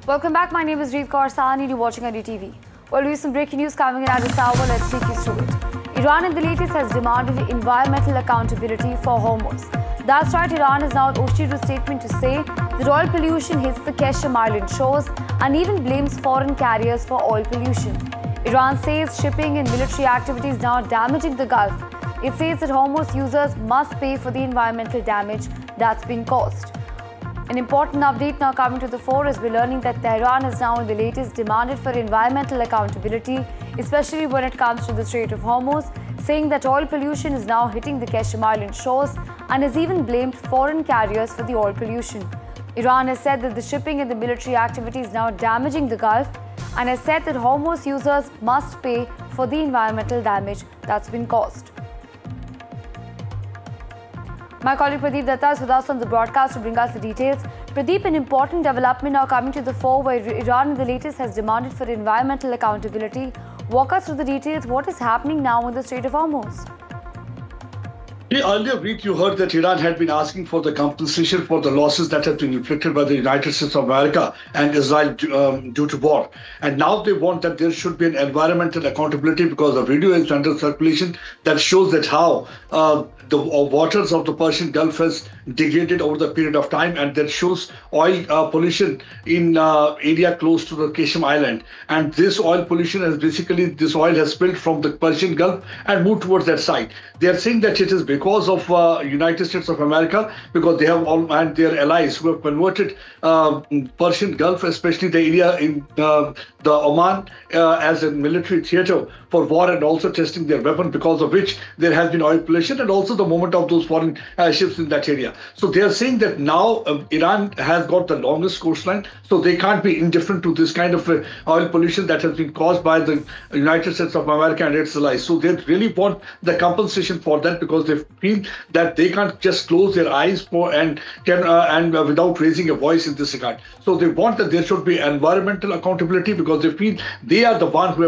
Welcome back. My name is Reet Kaur Sahani. You're watching IDTV. Well, we have some breaking news coming in at this hour. Let's take you through it. Iran in the latest has demanded environmental accountability for Hormuz. That's right, Iran has now issued a statement to say that oil pollution hits the Qeshm Island shores and even blames foreign carriers for oil pollution. Iran says shipping and military activities now damaging the Gulf. It says that Hormuz users must pay for the environmental damage that's been caused. An important update now coming to the fore as we're learning that Tehran has now in the latest demanded for environmental accountability, especially when it comes to the Strait of Hormuz, saying that oil pollution is now hitting the Qeshm Island shores and has even blamed foreign carriers for the oil pollution. Iran has said that the shipping and the military activity is now damaging the Gulf and has said that Hormuz users must pay for the environmental damage that's been caused. My colleague Pradeep Datta is with us on the broadcast to bring us the details. Pradeep, an important development now coming to the fore where Iran in the latest has demanded for environmental accountability. Walk us through the details. What is happening now in the Strait of Hormuz? Earlier week, you heard that Iran had been asking for the compensation for the losses that have been inflicted by the United States of America and Israel due to war. And now they want that there should be an environmental accountability because a video is under circulation that shows that how the waters of the Persian Gulf has degraded over the period of time, and that shows oil pollution in area close to the Qeshm Island. And this oil pollution has this oil has spilled from the Persian Gulf and moved towards that side. They are saying that it is because of United States of America, because they have all and their allies who have converted Persian Gulf, especially the area in the Oman, as a military theater for war and also testing their weapon, because of which there has been oil pollution and also the movement of those foreign ships in that area. So they are saying that now Iran has got the longest coastline, so they can't be indifferent to this kind of oil pollution that has been caused by the United States of America and its allies. So they really want the compensation for that because they feel that they can't just close their eyes for and without raising a voice in this regard. So they want that there should be environmental accountability because they feel they are the one who